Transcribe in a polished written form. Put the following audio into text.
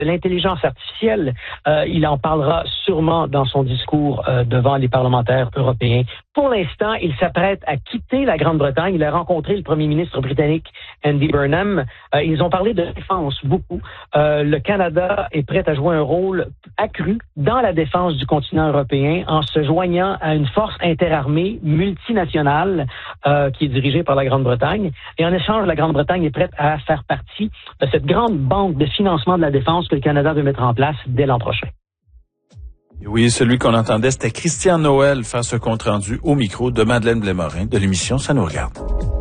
de l'intelligence artificielle. Il en parlera sûrement dans son discours devant les parlementaires européens. Pour l'instant, il s'apprête à quitter la Grande-Bretagne. Il a rencontré le premier ministre britannique Andy Burnham. Ils ont parlé de défense beaucoup. Le Canada est prêt à jouer un rôle accru dans la défense du continent européen en se joignant à une force interarmée multinationale qui est dirigée par la Grande-Bretagne. Et en échange, la Grande-Bretagne est prête à faire partie de cette grande banque de financement de la défense que le Canada veut mettre en place dès l'an prochain. Oui, celui qu'on entendait, c'était Christian Noël faire ce compte-rendu au micro de Madeleine Blais-Morin de l'émission Ça nous regarde.